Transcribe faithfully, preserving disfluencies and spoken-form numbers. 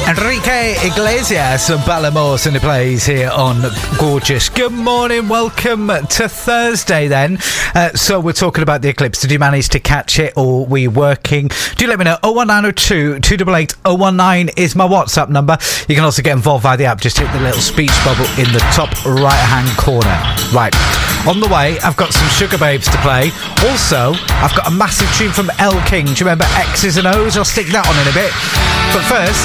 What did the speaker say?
Enrique Iglesias and Balamos in the plays here on Gorgeous. Good morning, welcome to Thursday then. Uh, so we're talking about the eclipse. Did you manage to catch it, or were you working? Do let me know. oh one nine oh two, two eight eight, oh one nine is my WhatsApp number. You can also get involved via the app. Just hit the little speech bubble in the top right hand corner. Right, on the way I've got some Sugar Babes to play. Also I've got a massive tune from Elle King. Do you remember X's and O's? I'll stick that on in a bit. But first,